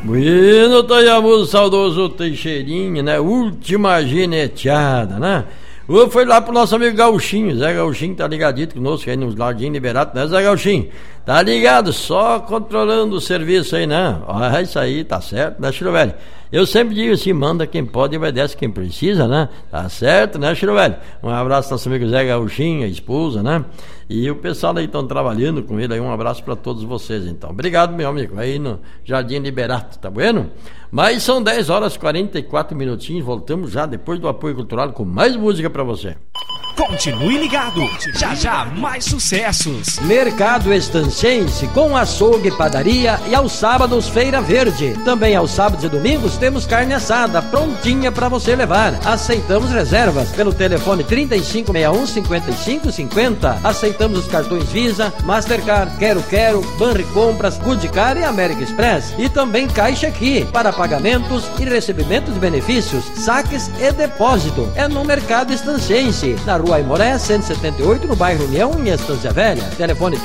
Bueno, Tayamudo, saudoso Teixeirinha, né? Última gineteada, né? Foi lá pro nosso amigo Gauchinho, Zé Gauchinho tá ligadito conosco aí nos Lardinhos Liberato, né, Zé Gauchinho? Tá ligado, só controlando o serviço aí, né? Ah, isso aí, tá certo, né, Chiro Velho? Eu sempre digo assim, manda quem pode e obedece quem precisa, né? Tá certo, né, Chiro Velho? Um abraço ao nosso amigo Zé Gauchinho, a esposa, né? E o pessoal aí estão trabalhando com ele aí, um abraço para todos vocês, então. Obrigado, meu amigo, aí no Jardim Liberato, tá bueno? Mas são 10 horas e 44 minutinhos, voltamos já depois do apoio cultural com mais música para você. Continue ligado, já já mais sucessos. Mercado Estancense com açougue, padaria e aos sábados Feira Verde. Também aos sábados e domingos temos carne assada prontinha para você levar. Aceitamos reservas pelo telefone 3561-5550. Aceitamos os cartões Visa, Mastercard, Quero, Banricompras, Goodcar e American Express. E também Caixa Aqui para pagamentos e recebimento de benefícios, saques e depósito. É no Mercado Estancense, na Rua Aimoré, 178, no bairro União, em Estância Velha. Telefone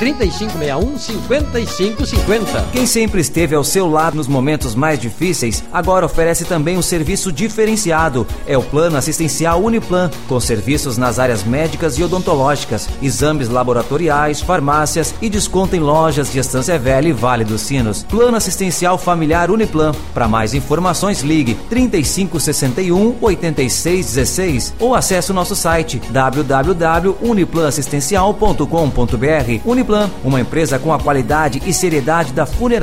3561-5550. Quem sempre esteve ao seu lado nos momentos mais difíceis, agora oferece também um serviço diferenciado. É o Plano Assistencial Uniplan, com serviços nas áreas médicas e odontológicas, exames laboratoriais, farmácias e desconto em lojas de Estância Velha e Vale dos Sinos. Plano Assistencial Familiar Uniplan. Para mais informações, ligue 3561-8616 ou acesse o nosso site www.uniplanassistencial.com.br. Uniplan, uma empresa com a qualidade e seriedade da funerária.